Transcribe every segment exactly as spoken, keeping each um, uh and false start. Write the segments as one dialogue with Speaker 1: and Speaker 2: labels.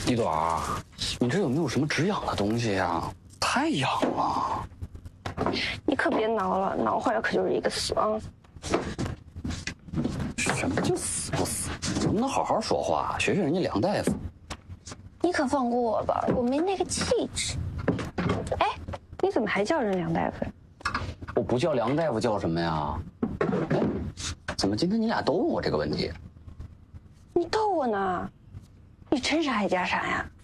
Speaker 1: 一朵儿，你这有没有什么止痒的东西呀？太痒了。
Speaker 2: 你可别挠了，挠坏了可就是一个死啊！
Speaker 1: 什么叫死不死？能不能好好说话，学学人家梁大夫？
Speaker 2: 你可放过我吧，我没那个气质。哎，你怎么还叫人梁大夫呀？
Speaker 1: 我不叫梁大夫叫什么呀？哎，怎么今天你俩都问我这个问题？
Speaker 2: 你逗我呢？你真是爱家啥呀？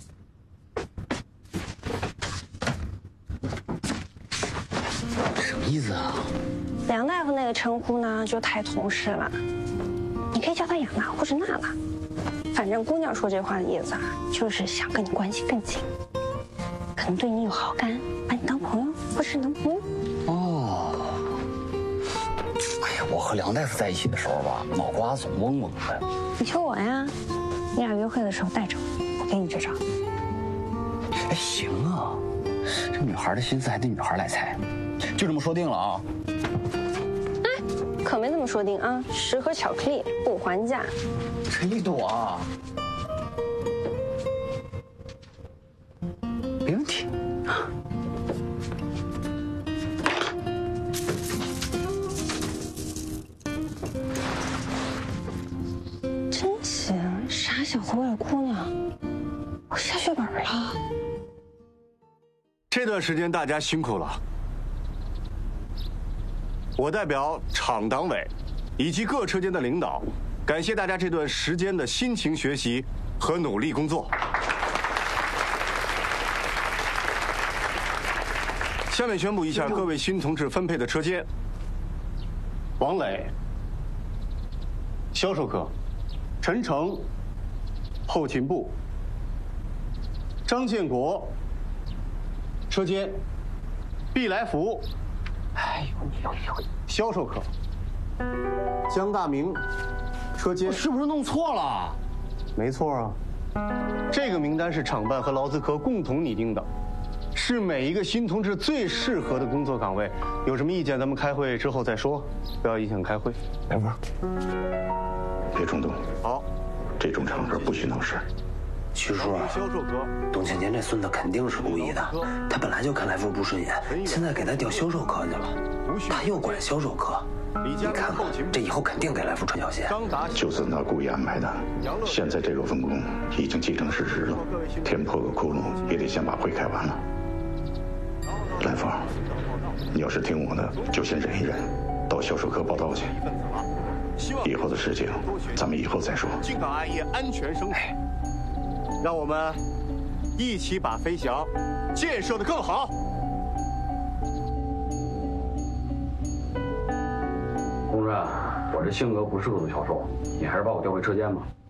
Speaker 1: 什么意思啊？
Speaker 2: 梁大夫那个称呼呢，就太同事了。你可以叫他亚娜或者娜娜，反正姑娘说这话的意思啊，就是想跟你关系更近，可能对你有好感，把你当朋友或是男朋友。
Speaker 1: 哦，哎呀，我和梁大夫在一起的时候吧，脑瓜总嗡嗡的。
Speaker 2: 你求我呀，你俩约会的时候带着我，我给你支招。
Speaker 1: 哎，行啊，这女孩的心思还得女孩来猜，就这么说定了啊。
Speaker 2: 哎，可没这么说定啊，十盒巧克力不还价。
Speaker 1: 这一朵啊，没问题。
Speaker 2: 真行，傻小子为了姑娘，我下血本了。
Speaker 3: 这段时间大家辛苦了，我代表厂党委以及各车间的领导，感谢大家这段时间的辛勤学习和努力工作。下面宣布一下各位新同志分配的车间：王磊，销售科；陈诚，后勤部；张建国，车间；毕来福，哎呦呦呦，销售科；江大明，车间。
Speaker 1: 我是不是弄错了？
Speaker 3: 没错啊，这个名单是厂办和劳资科共同拟定的，是每一个新同志最适合的工作岗位。有什么意见，咱们开会之后再说，不要影响开会。
Speaker 4: 来福，别冲动。
Speaker 3: 好，
Speaker 4: 这种场合不许闹事。
Speaker 5: 徐叔，董倩倩这孙子肯定是故意的，他本来就看来福不顺眼，现在给他调销售科去了，他又管销售科，你看看，这以后肯定给来福穿小鞋。
Speaker 4: 就算他故意安排的，现在这个分工已经既成事实了，填破个窟窿也得先把会开完了。来福，你要是听我的，就先忍一忍，到销售科报道去。以后的事情咱们以后再说。
Speaker 3: 静港岸业安全生产，让我们一起把飞翔建设得更好。
Speaker 6: 同志，我这性格不适合做销售，你还是把我调回车间吧。